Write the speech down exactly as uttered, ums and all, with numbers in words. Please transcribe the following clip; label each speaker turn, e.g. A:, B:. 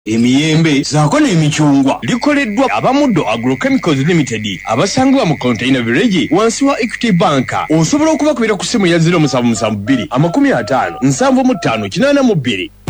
A: emiyembe zaako n'emicungwa likoleddwa Abamuddo Agrochemicals Limited abasangibwa mu Container Village wansi wa Equity Bank. Osobola okubakubira ku ssimu ya zero seven seven two amakumi ataano nsanvu mu ttaano kinaana mu bbiri.